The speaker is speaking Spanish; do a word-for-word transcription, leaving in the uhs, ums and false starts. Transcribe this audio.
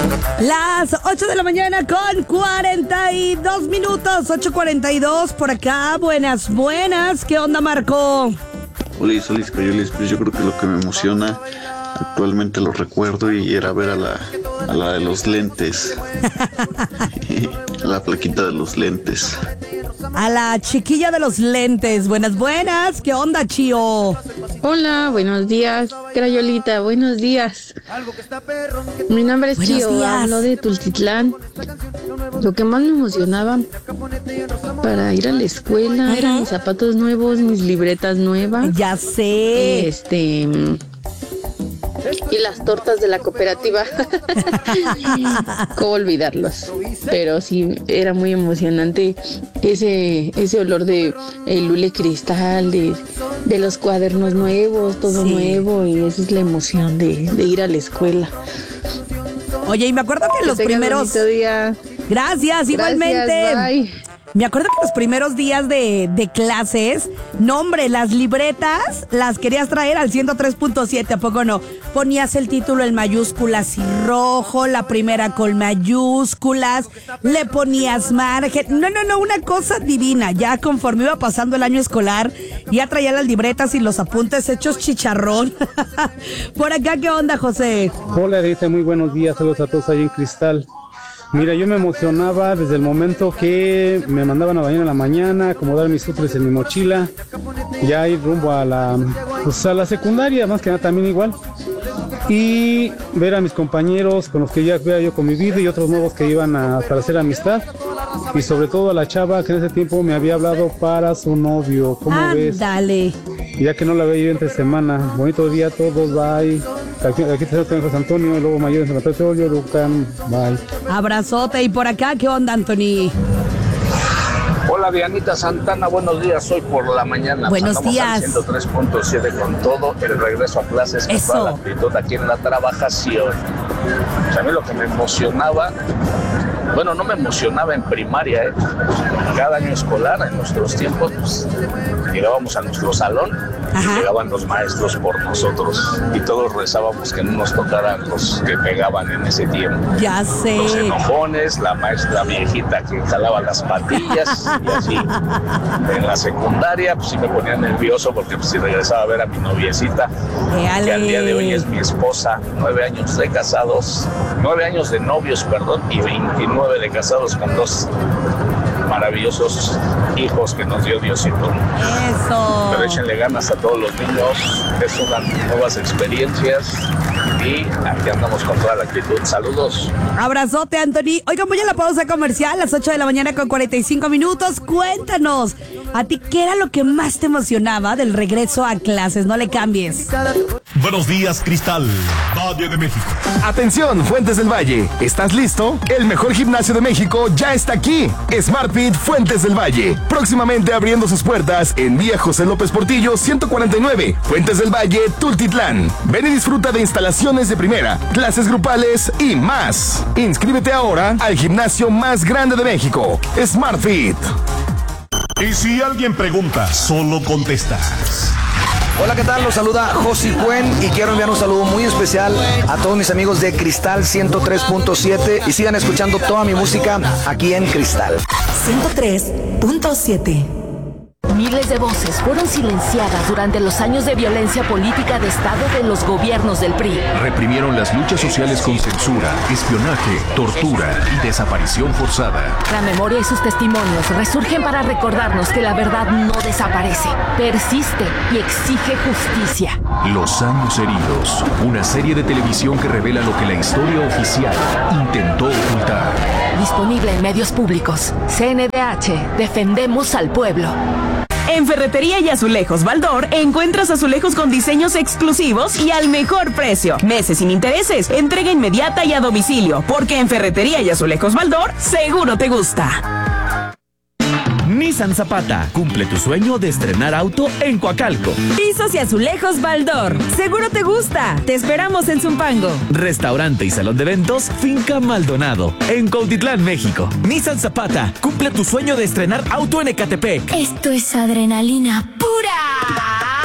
Las ocho de la mañana con cuarenta y dos minutos, ocho cuarenta y dos por acá. Buenas, buenas. ¿Qué onda, Marco? Hola, soy Coyolis. Pues yo creo que lo que me emociona, actualmente lo recuerdo, y era ver a la, a la de los lentes. La plaquita de los lentes. A la chiquilla de los lentes. Buenas, buenas. ¿Qué onda, Chío? Hola, buenos días, Crayolita, buenos días. Mi nombre es Buenos Chío, días. hablo de Tultitlán. Lo que más me emocionaba para ir a la escuela Ajá. eran mis zapatos nuevos, mis libretas nuevas. Ya sé. Este... Y las tortas de la cooperativa. ¿Cómo olvidarlos? Pero sí, era muy emocionante ese ese olor de el hule cristal, de, de los cuadernos nuevos, todo Sí. nuevo, y esa es la emoción de, de ir a la escuela. Oye, y me acuerdo que Que los tengas primeros... bonito día. Gracias, igualmente. Gracias, bye. Me acuerdo que los primeros días de, de clases, no hombre, las libretas las querías traer al ciento tres punto siete, ¿a poco no? Ponías el título en mayúsculas y rojo, la primera con mayúsculas, le ponías margen. No, no, no, una cosa divina. Ya conforme iba pasando el año escolar, ya traía las libretas y los apuntes hechos chicharrón. Por acá, ¿qué onda, José? Hola, dice, muy buenos días, saludos a todos ahí en Cristal. Mira, yo me emocionaba desde el momento que me mandaban a bañar en la mañana, acomodar mis útiles en mi mochila, ya ir rumbo a la, pues a la secundaria, más que nada también igual, y ver a mis compañeros con los que ya había yo convivido y otros nuevos que iban a, para hacer amistad, y sobre todo a la chava que en ese tiempo me había hablado para su novio. ¿Cómo ves? Ándale. Ya que no la veía yo entre semana. Bonito día a todos, bye. Aquí, aquí te saludo, José Antonio, luego Mayor en San Antonio, Lucan, bye. Abrazote. Y por acá, ¿qué onda, Anthony? Hola, Dianita Santana, buenos días. Hoy por la mañana. Buenos Andamos días. al ciento tres punto siete con todo el regreso a clases, con Eso. toda la actitud aquí en la trabajación. O sea, a mí lo que me emocionaba, bueno, no me emocionaba en primaria, ¿eh? Cada año escolar, en nuestros tiempos, pues, llegábamos a nuestro salón. Ajá. Y llegaban los maestros por nosotros y todos rezábamos que no nos tocaran los que pegaban en ese tiempo. Ya sé. Los enojones, la maestra viejita que jalaba las patillas y así. En la secundaria pues sí me ponía nervioso porque pues, si regresaba a ver a mi noviecita, Éale. que al día de hoy es mi esposa, nueve años de casados, nueve años de novios, perdón, y veintinueve de casados con dos maravillosos hijos que nos dio Diosito. Eso. Pero échenle ganas a todos los niños, es unas nuevas experiencias y aquí andamos con toda la actitud. Saludos. Abrazote, Anthony. Oigan, voy a la pausa comercial, las ocho de la mañana con cuarenta y cinco minutos. Cuéntanos, ¿a ti qué era lo que más te emocionaba del regreso a clases? No le cambies. Buenos días, Cristal, Valle de México. Atención, Fuentes del Valle, ¿estás listo? El mejor gimnasio de México ya está aquí. SmartFit Fuentes del Valle, próximamente abriendo sus puertas en Vía José López Portillo ciento cuarenta y nueve, Fuentes del Valle, Tultitlán. Ven y disfruta de instalaciones de primera, clases grupales y más. Inscríbete ahora al gimnasio más grande de México, SmartFit. Y si alguien pregunta, solo contestas. Hola, ¿qué tal? Los saluda Josi Cuen y quiero enviar un saludo muy especial a todos mis amigos de Cristal ciento tres punto siete y sigan escuchando toda mi música aquí en Cristal. ciento tres punto siete. Miles de voces fueron silenciadas durante los años de violencia política de Estado de los gobiernos del P R I. Reprimieron las luchas sociales con censura, espionaje, tortura y desaparición forzada. La memoria y sus testimonios resurgen para recordarnos que la verdad no desaparece, persiste y exige justicia. Los años heridos, una serie de televisión que revela lo que la historia oficial intentó ocultar. Disponible en medios públicos. C N D H, defendemos al pueblo. En Ferretería y Azulejos Baldor encuentras azulejos con diseños exclusivos y al mejor precio. Meses sin intereses, entrega inmediata y a domicilio, porque en Ferretería y Azulejos Baldor seguro te gusta. Nissan Zapata, cumple tu sueño de estrenar auto en Coacalco. Pisos y azulejos Baldor, seguro te gusta. Te esperamos en Zumpango. Restaurante y salón de eventos Finca Maldonado, en Cuautitlán, México. Nissan Zapata, cumple tu sueño de estrenar auto en Ecatepec. Esto es adrenalina pura.